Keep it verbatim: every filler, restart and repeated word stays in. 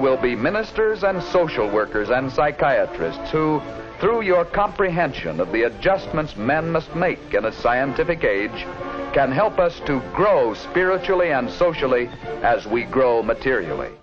will be ministers and social workers and psychiatrists who, through your comprehension of the adjustments men must make in a scientific age, can help us to grow spiritually and socially as we grow materially.